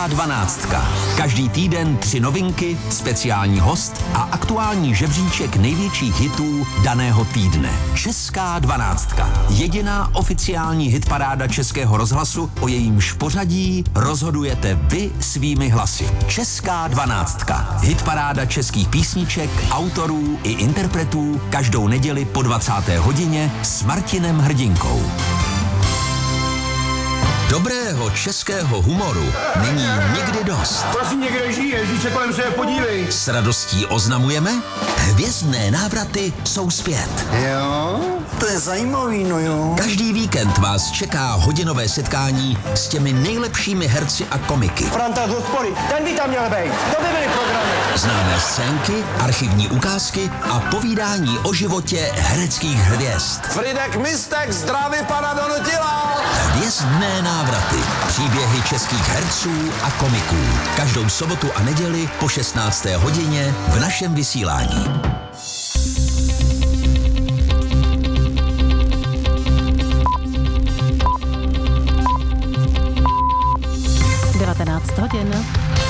Dvanáctka. Každý týden 3 novinky, speciální host a aktuální žebříček největších hitů daného týdne. Česká 12. Jediná oficiální hitparáda Českého rozhlasu, o jejímž pořadí rozhodujete vy svými hlasy. Česká 12. Hitparáda českých písniček, autorů i interpretů každou neděli po 20. hodině s Martinem Hrdinkou. Dobrého českého humoru není nikdy dost. Prosím, někde žiješ, když se kolem sebe podívej. S radostí oznamujeme, hvězdné návraty jsou zpět. Jo, to je zajímavý, no jo. Každý víkend vás čeká hodinové setkání s těmi nejlepšími herci a komiky. Franta z hospody, ten by tam měl být. To by byly programy. Známé scénky, archivní ukázky a povídání o životě hereckých hvězd. Fridek Mistek, zdraví pana Donutila. Hvězdné návraty. Příběhy českých herců a komiků. Každou sobotu a neděli po 16. hodině v našem vysílání. 19 hodin.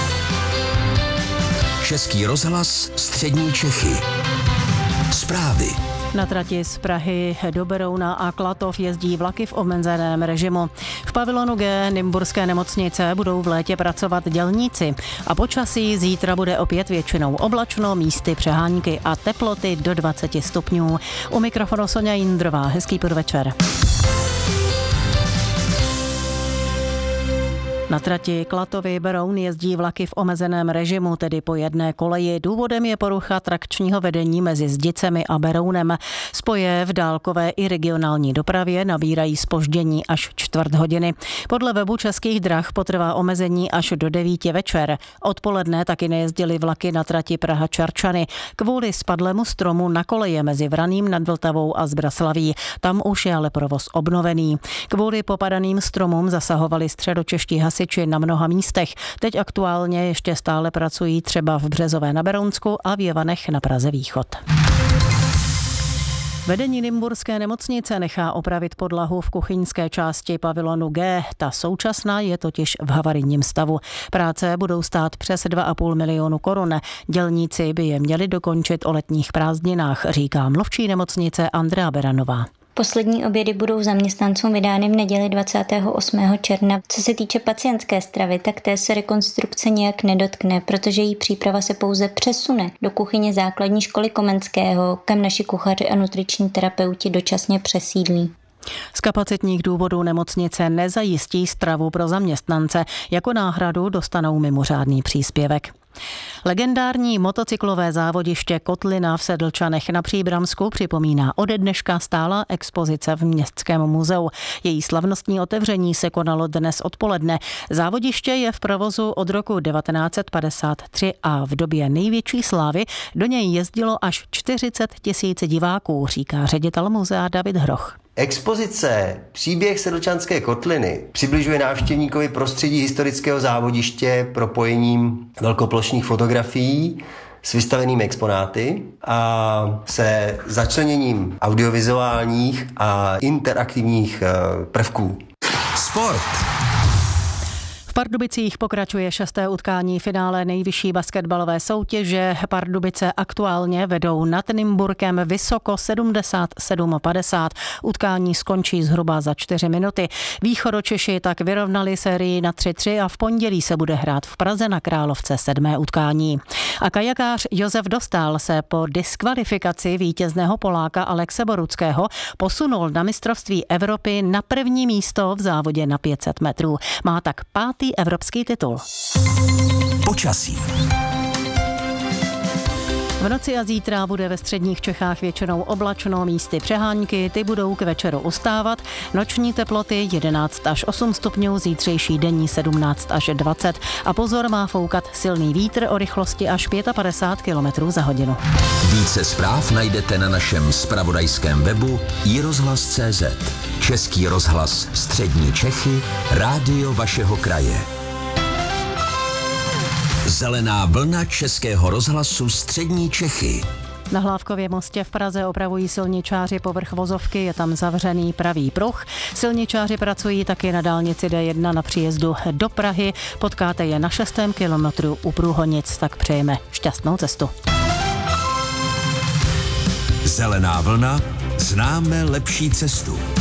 Český rozhlas Střední Čechy. Zprávy. Na trati z Prahy do Berouna a Klatov jezdí vlaky v omezeném režimu. V pavilonu G Nymburské nemocnice budou v létě pracovat dělníci a počasí zítra bude opět většinou oblačno, místy přehánky a teploty do 20 stupňů. U mikrofonu Sonja Jindrová. Hezký podvečer. Na trati Klatovy-Beroun jezdí vlaky v omezeném režimu, tedy po jedné koleji. Důvodem je porucha trakčního vedení mezi Zdicemi a Berounem. Spoje v dálkové i regionální dopravě nabírají zpoždění až 1/4 hodiny. Podle webu Českých drah potrvá omezení až do 9 večer. Odpoledne taky nejezdily vlaky na trati Praha-Čarčany kvůli spadlému stromu na koleje mezi Vraným nad Vltavou a Zbraslaví. Tam už je ale provoz obnovený. Kvůli popadaným stromům zasahovali středočeští hasiči na mnoha místech. Teď aktuálně ještě stále pracují třeba v Březové na Berounsku a v Jevanech na Praze Východ. Vedení Nymburské nemocnice nechá opravit podlahu v kuchyňské části pavilonu G. Ta současná je totiž v havarijním stavu. Práce budou stát přes 2,5 milionu korun. Dělníci by je měli dokončit o letních prázdninách, říká mluvčí nemocnice Andrea Beranová. Poslední obědy budou zaměstnancům vydány v neděli 28. června. Co se týče pacientské stravy, tak té se rekonstrukce nějak nedotkne, protože její příprava se pouze přesune do kuchyně základní školy Komenského, kam naši kuchaři a nutriční terapeuti dočasně přesídlí. Z kapacitních důvodů nemocnice nezajistí stravu pro zaměstnance. Jako náhradu dostanou mimořádný příspěvek. Legendární motocyklové závodiště Kotlina v Sedlčanech na Příbramsku připomíná ode dneška stálá expozice v Městském muzeu. Její slavnostní otevření se konalo dnes odpoledne. Závodiště je v provozu od roku 1953 a v době největší slávy do něj jezdilo až 40 000 diváků, říká ředitel muzea David Hroch. Expozice Příběh Sedlčanské kotliny přibližuje návštěvníkovi prostředí historického závodiště propojením velkoplošných fotografií s vystavenými exponáty a se začleněním audiovizuálních a interaktivních prvků. Sport. V Pardubicích pokračuje 6. utkání finále nejvyšší basketbalové soutěže. Pardubice aktuálně vedou nad Nymburkem vysoko 77-50. Utkání skončí zhruba za 4 minuty. Východočeši tak vyrovnali sérii na 3-3 a v pondělí se bude hrát v Praze na Královce 7. utkání. A kajakář Josef Dostál se po diskvalifikaci vítězného Poláka Alexe Boruckého posunul na mistrovství Evropy na 1. místo v závodě na 500 metrů. Má tak 5. evropský titul. Počasí. V noci a zítra bude ve středních Čechách většinou oblačno, místy přehánky, ty budou k večeru ustávat. Noční teploty 11 až 8 stupňů, zítřejší denní 17 až 20. A pozor, má foukat silný vítr o rychlosti až 55 km za hodinu. Více zpráv najdete na našem zpravodajském webu iRozhlas.cz. Český rozhlas Střední Čechy, rádio vašeho kraje. Zelená vlna Českého rozhlasu Střední Čechy. Na Hlávkově mostě v Praze opravují silničáři povrch vozovky, je tam zavřený pravý pruh. Silničáři pracují taky na dálnici D1 na příjezdu do Prahy. Potkáte je na 6. kilometru u Průhonic, tak přejeme šťastnou cestu. Zelená vlna, známe lepší cestu.